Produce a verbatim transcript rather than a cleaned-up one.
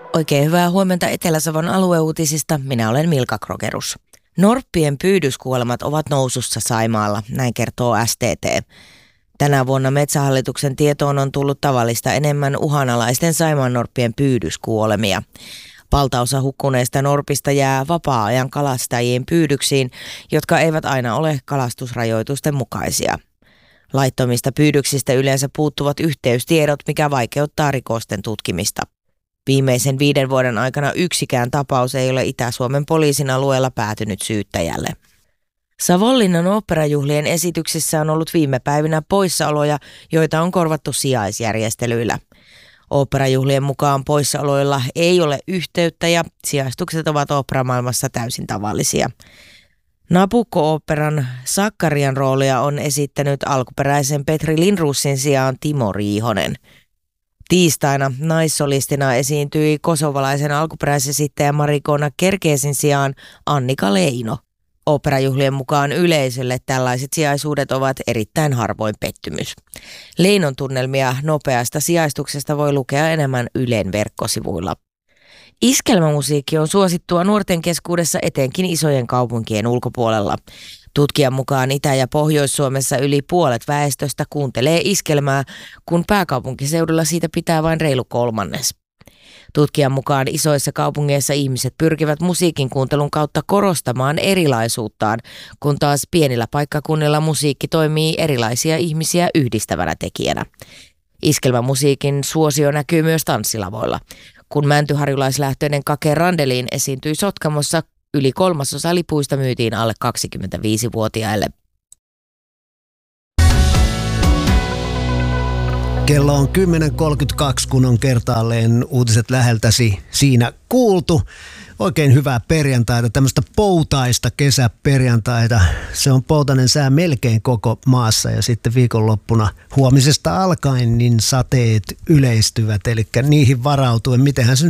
Oikein hyvää huomenta Etelä-Savon alueuutisista. Minä olen Milka Krogerus. Norppien pyydyskuolemat ovat nousussa Saimaalla, näin kertoo S T T. Tänä vuonna Metsähallituksen tietoon on tullut tavallista enemmän uhanalaisten saimaannorppien pyydyskuolemia. Valtaosa hukkuneista norpista jää vapaa-ajan kalastajien pyydyksiin, jotka eivät aina ole kalastusrajoitusten mukaisia. Laittomista pyydyksistä yleensä puuttuvat yhteystiedot, mikä vaikeuttaa rikosten tutkimista. Viimeisen viiden vuoden aikana yksikään tapaus ei ole Itä-Suomen poliisin alueella päätynyt syyttäjälle. Savonlinnan oopperajuhlien esityksissä on ollut viime päivinä poissaoloja, joita on korvattu sijaisjärjestelyillä. Oopperajuhlien mukaan poissaoloilla ei ole yhteyttä ja sijaistukset ovat oopperamaailmassa täysin tavallisia. Nabucco-oopperan Sakkarian roolia on esittänyt alkuperäisen Petri Lindroosin sijaan Timo Riihonen. Tiistaina naissolistina esiintyi kosovalaisen alkuperäisesittäjä Marikona Kerkesin sijaan Annika Leino. Oopperajuhlien mukaan yleisölle tällaiset sijaisuudet ovat erittäin harvoin pettymys. Leinon tunnelmia nopeasta sijaistuksesta voi lukea enemmän Ylen verkkosivuilla. Iskelmämusiikki on suosittua nuorten keskuudessa etenkin isojen kaupunkien ulkopuolella. Tutkijan mukaan Itä- ja Pohjois-Suomessa yli puolet väestöstä kuuntelee iskelmää, kun pääkaupunkiseudulla siitä pitää vain reilu kolmannes. Tutkijan mukaan isoissa kaupungeissa ihmiset pyrkivät musiikin kuuntelun kautta korostamaan erilaisuuttaan, kun taas pienillä paikkakunnilla musiikki toimii erilaisia ihmisiä yhdistävänä tekijänä. Iskelmämusiikin suosio näkyy myös tanssilavoilla. Kun mäntyharjulaislähtöinen Kake Randeliin esiintyi Sotkamossa, yli kolmasosa lipuista myytiin alle kaksikymmentäviisivuotiaille. Kello on kymmenen kolmekymmentäkaksi, kun on kertaalleen uutiset läheltäsi siinä kuultu. Oikein hyvää perjantaita, tämmöistä poutaista kesäperjantaita. Se on poutainen sää melkein koko maassa ja sitten viikonloppuna huomisesta alkaen niin sateet yleistyvät. Eli niihin varautuen, mitenhän se nyt